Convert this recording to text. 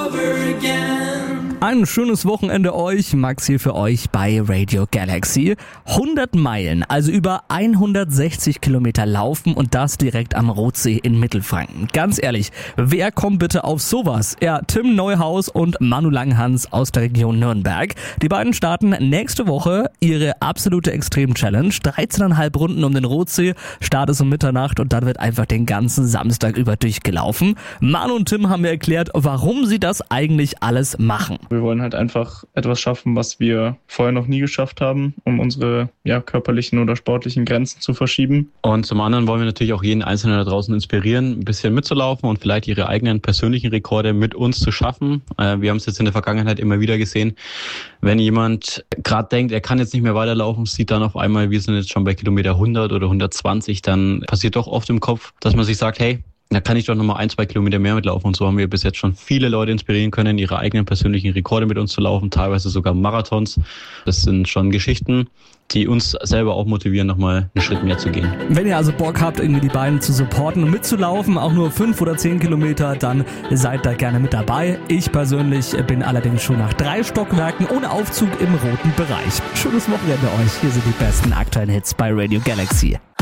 Ein schönes Wochenende euch, Max hier für euch bei Radio Galaxy. 100 Meilen, also über 160 Kilometer laufen und das direkt am Rotsee in Mittelfranken. Ganz ehrlich, wer kommt bitte auf sowas? Ja, Tim Neuhaus und Manu Langhans aus der Region Nürnberg. Die beiden starten nächste Woche ihre absolute Extrem-Challenge. 13,5 Runden um den Rotsee, Start ist um Mitternacht und dann wird einfach den ganzen Samstag über durchgelaufen. Manu und Tim haben mir erklärt, warum sie das eigentlich alles machen. Wir wollen halt einfach etwas schaffen, was wir vorher noch nie geschafft haben, um unsere körperlichen oder sportlichen Grenzen zu verschieben. Und zum anderen wollen wir natürlich auch jeden Einzelnen da draußen inspirieren, ein bisschen mitzulaufen und vielleicht ihre eigenen persönlichen Rekorde mit uns zu schaffen. Wir haben es jetzt in der Vergangenheit immer wieder gesehen, wenn jemand gerade denkt, er kann jetzt nicht mehr weiterlaufen, sieht dann auf einmal, wir sind jetzt schon bei Kilometer 100 oder 120, dann passiert doch oft im Kopf, dass man sich sagt, hey, da kann ich doch nochmal 1-2 Kilometer mehr mitlaufen. Und so haben wir bis jetzt schon viele Leute inspirieren können, ihre eigenen persönlichen Rekorde mit uns zu laufen, teilweise sogar Marathons. Das sind schon Geschichten, die uns selber auch motivieren, nochmal einen Schritt mehr zu gehen. Wenn ihr also Bock habt, irgendwie die beiden zu supporten und mitzulaufen, auch nur 5 oder 10 Kilometer, dann seid da gerne mit dabei. Ich persönlich bin allerdings schon nach 3 Stockwerken ohne Aufzug im roten Bereich. Schönes Wochenende euch. Hier sind die besten aktuellen Hits bei Radio Galaxy.